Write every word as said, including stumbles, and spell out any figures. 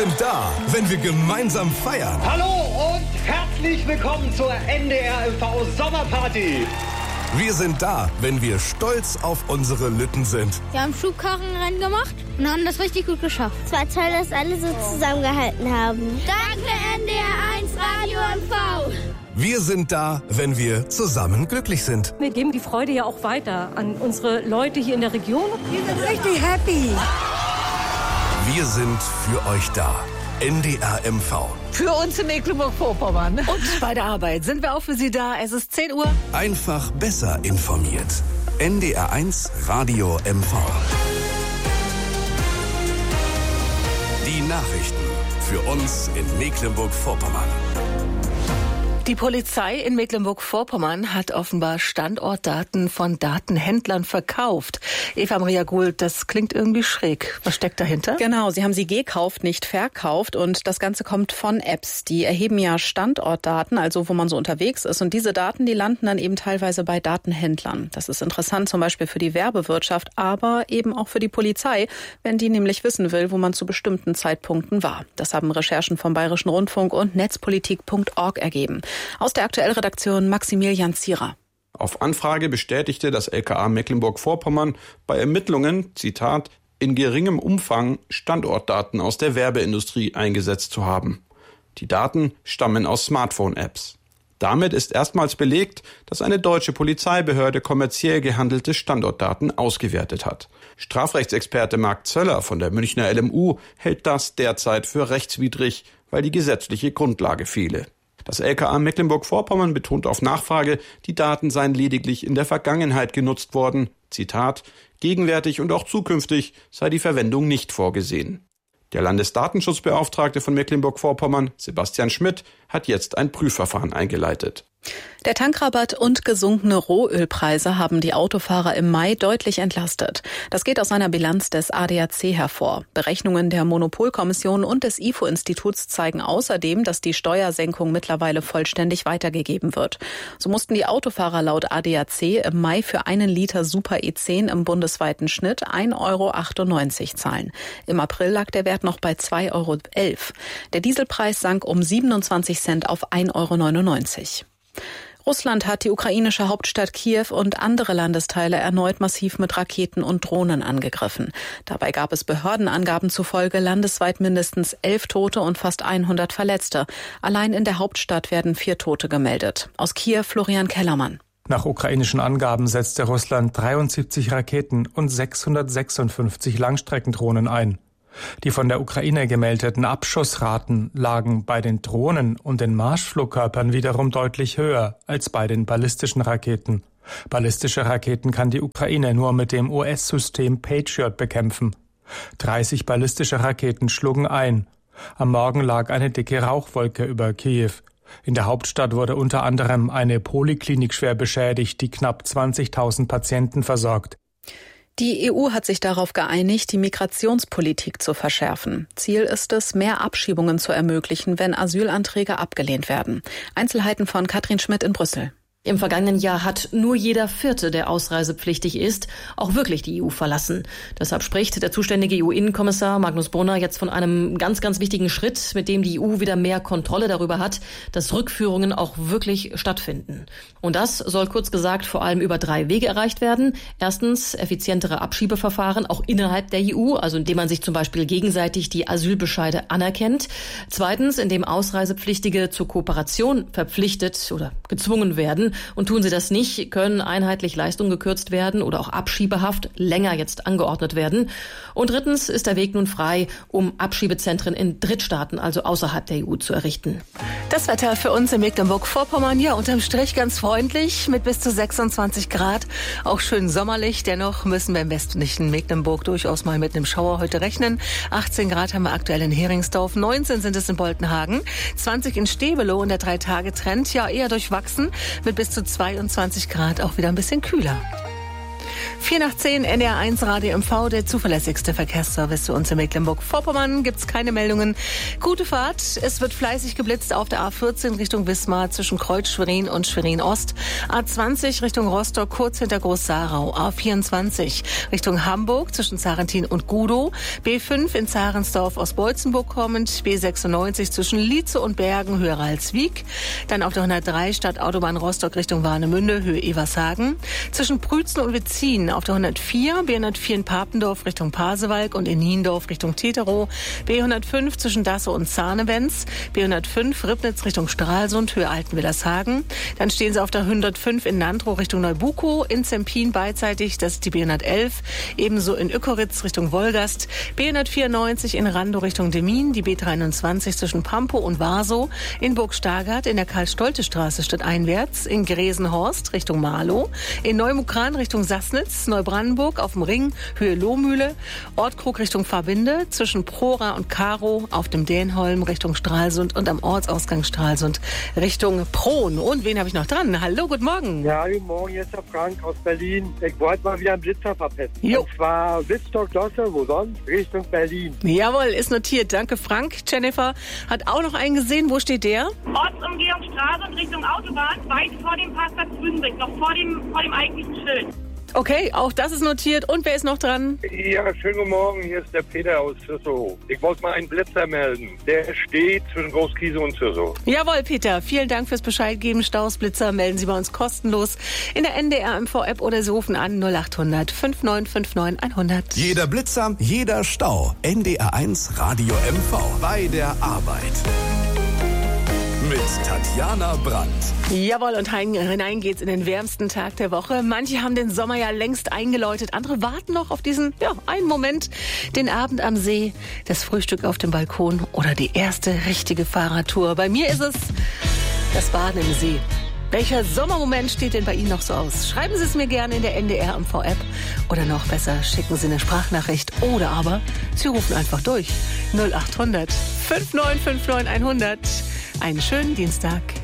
sind da, wenn wir gemeinsam feiern. Hallo und herzlich willkommen zur N D R M V Sommerparty. Wir sind da, wenn wir stolz auf unsere Lütten sind. Wir haben Schubkarrenrennen gemacht und haben das richtig gut geschafft. Es war toll, dass alle so zusammengehalten haben. Danke N D R eins Radio M V. Wir sind da, wenn wir zusammen glücklich sind. Wir geben die Freude ja auch weiter an unsere Leute hier in der Region. Wir sind richtig happy. Wir sind für euch da. N D R M V. Für uns in Mecklenburg-Vorpommern. Und bei der Arbeit sind wir auch für Sie da. Es ist zehn Uhr. Einfach besser informiert. N D R eins Radio M V. Die Nachrichten für uns in Mecklenburg-Vorpommern. Die Polizei in Mecklenburg-Vorpommern hat offenbar Standortdaten von Datenhändlern verkauft. Eva Maria Gould, das klingt irgendwie schräg. Was steckt dahinter? Genau, sie haben sie gekauft, nicht verkauft. Und das Ganze kommt von Apps. Die erheben ja Standortdaten, also wo man so unterwegs ist. Und diese Daten, die landen dann eben teilweise bei Datenhändlern. Das ist interessant zum Beispiel für die Werbewirtschaft, aber eben auch für die Polizei, wenn die nämlich wissen will, wo man zu bestimmten Zeitpunkten war. Das haben Recherchen vom Bayerischen Rundfunk und netzpolitik punkt org ergeben. Aus der Aktuellredaktion Maximilian Zierer. Auf Anfrage bestätigte das L K A Mecklenburg-Vorpommern bei Ermittlungen, Zitat, in geringem Umfang Standortdaten aus der Werbeindustrie eingesetzt zu haben. Die Daten stammen aus Smartphone-Apps. Damit ist erstmals belegt, dass eine deutsche Polizeibehörde kommerziell gehandelte Standortdaten ausgewertet hat. Strafrechtsexperte Marc Zöller von der Münchner L M U hält das derzeit für rechtswidrig, weil die gesetzliche Grundlage fehle. Das L K A Mecklenburg-Vorpommern betont auf Nachfrage, die Daten seien lediglich in der Vergangenheit genutzt worden. Zitat, gegenwärtig und auch zukünftig sei die Verwendung nicht vorgesehen. Der Landesdatenschutzbeauftragte von Mecklenburg-Vorpommern, Sebastian Schmidt, hat jetzt ein Prüfverfahren eingeleitet. Der Tankrabatt und gesunkene Rohölpreise haben die Autofahrer im Mai deutlich entlastet. Das geht aus einer Bilanz des A D A C hervor. Berechnungen der Monopolkommission und des I F O-Instituts zeigen außerdem, dass die Steuersenkung mittlerweile vollständig weitergegeben wird. So mussten die Autofahrer laut A D A C im Mai für einen Liter Super E zehn im bundesweiten Schnitt ein Euro achtundneunzig zahlen. Im April lag der Wert noch bei zwei Euro elf. Der Dieselpreis sank um siebenundzwanzig Cent auf ein Euro neunundneunzig. Russland hat die ukrainische Hauptstadt Kiew und andere Landesteile erneut massiv mit Raketen und Drohnen angegriffen. Dabei gab es Behördenangaben zufolge landesweit mindestens elf Tote und fast hundert Verletzte. Allein in der Hauptstadt werden vier Tote gemeldet. Aus Kiew Florian Kellermann. Nach ukrainischen Angaben setzte Russland dreiundsiebzig Raketen und sechshundertsechsundfünfzig Langstreckendrohnen ein. Die von der Ukraine gemeldeten Abschussraten lagen bei den Drohnen und den Marschflugkörpern wiederum deutlich höher als bei den ballistischen Raketen. Ballistische Raketen kann die Ukraine nur mit dem U S-System Patriot bekämpfen. dreißig ballistische Raketen schlugen ein. Am Morgen lag eine dicke Rauchwolke über Kiew. In der Hauptstadt wurde unter anderem eine Poliklinik schwer beschädigt, die knapp zwanzigtausend Patienten versorgt. Die E U hat sich darauf geeinigt, die Migrationspolitik zu verschärfen. Ziel ist es, mehr Abschiebungen zu ermöglichen, wenn Asylanträge abgelehnt werden. Einzelheiten von Katrin Schmidt in Brüssel. Im vergangenen Jahr hat nur jeder Vierte, der ausreisepflichtig ist, auch wirklich die E U verlassen. Deshalb spricht der zuständige E U-Innenkommissar Magnus Brunner jetzt von einem ganz, ganz wichtigen Schritt, mit dem die E U wieder mehr Kontrolle darüber hat, dass Rückführungen auch wirklich stattfinden. Und das soll kurz gesagt vor allem über drei Wege erreicht werden. Erstens effizientere Abschiebeverfahren, auch innerhalb der E U, also indem man sich zum Beispiel gegenseitig die Asylbescheide anerkennt. Zweitens, indem Ausreisepflichtige zur Kooperation verpflichtet oder gezwungen werden. Und tun sie das nicht, können einheitlich Leistungen gekürzt werden oder auch Abschiebehaft länger jetzt angeordnet werden. Und drittens ist der Weg nun frei, um Abschiebezentren in Drittstaaten, also außerhalb der E U, zu errichten. Das Wetter für uns in Mecklenburg-Vorpommern, ja, unterm Strich ganz freundlich mit bis zu sechsundzwanzig Grad. Auch schön sommerlich. Dennoch müssen wir im westlichen Mecklenburg durchaus mal mit einem Schauer heute rechnen. achtzehn Grad haben wir aktuell in Heringsdorf, neunzehn sind es in Boltenhagen, zwanzig in Stebelow und der Drei-Tage-Trend, ja, eher durchwachsen mit bis zu zweiundzwanzig Grad, auch wieder ein bisschen kühler. vier nach zehn, N D R eins Radio M V, der zuverlässigste Verkehrsservice für uns in Mecklenburg-Vorpommern. Gibt's keine Meldungen. Gute Fahrt. Es wird fleißig geblitzt auf der A vierzehn Richtung Wismar zwischen Kreuz Schwerin und Schwerin Ost. A zwanzig Richtung Rostock kurz hinter Groß-Sarau. A vierundzwanzig Richtung Hamburg zwischen Zarentin und Gudow. B fünf in Zarensdorf aus Beutzenburg kommend. B sechsundneunzig zwischen Lietze und Bergen Höhe Ralswiek. Dann auf der hundertdrei Stadtautobahn Rostock Richtung Warnemünde Höhe Evershagen. Zwischen Prützen und Wetzin auf der hundertvier, B hundertvier in Papendorf Richtung Pasewalk und in Niendorf Richtung Teterow, B hundertfünf zwischen Dassow und Zahnewens, B hundertfünf Ribnitz Richtung Stralsund, Höhe Altenwillershagen. Dann stehen sie auf der hundertfünf in Nandrow Richtung Neubukow, in Zempin beidseitig, das ist die B hundertelf, ebenso in Ückeritz Richtung Wolgast, B hundertvierundneunzig in Randow Richtung Demmin, die B dreiundzwanzig zwischen Pampow und Warsow, in Burg-Stargard in der Karl-Stolte-Straße stadteinwärts, in Gresenhorst Richtung Marlow, in Neumukran Richtung Sassnitz, Neubrandenburg auf dem Ring, Höhe Lohmühle, Ortkrug Richtung Verbinde, zwischen Prora und Karow auf dem Dänholm Richtung Stralsund und am Ortsausgang Stralsund Richtung Prohn. Und wen habe ich noch dran? Hallo, guten Morgen. Ja, guten Morgen, jetzt der Frank aus Berlin. Ich wollte mal wieder einen Blitzer verpesten. Jo. Und zwar Wittstock-Dosse, wo sonst? Richtung Berlin. Jawohl, ist notiert. Danke, Frank. Jennifer hat auch noch einen gesehen. Wo steht der? Ortsumgehung Stralsund Richtung Autobahn, weit vor dem Parkplatz Grünbrink, noch vor dem, vor dem eigentlichen Schild. Okay, auch das ist notiert. Und wer ist noch dran? Ja, schönen guten Morgen. Hier ist der Peter aus Züssow. Ich wollte mal einen Blitzer melden. Der steht zwischen Großkiese und Züssow. Jawohl, Peter. Vielen Dank fürs Bescheid geben. Stausblitzer melden Sie bei uns kostenlos in der N D R M V-App oder Sie rufen an null acht hundert fünf neun fünf neun hundert. Jeder Blitzer, jeder Stau. N D R eins Radio M V. Bei der Arbeit. Mit Tatjana Brandt. Jawohl, und hinein geht's in den wärmsten Tag der Woche. Manche haben den Sommer ja längst eingeläutet, andere warten noch auf diesen, ja, einen Moment. Den Abend am See, das Frühstück auf dem Balkon oder die erste richtige Fahrradtour. Bei mir ist es das Baden im See. Welcher Sommermoment steht denn bei Ihnen noch so aus? Schreiben Sie es mir gerne in der N D R M V-App oder noch besser, schicken Sie eine Sprachnachricht oder aber Sie rufen einfach durch. null acht hundert fünf neun fünf neun hundert. Einen schönen Dienstag.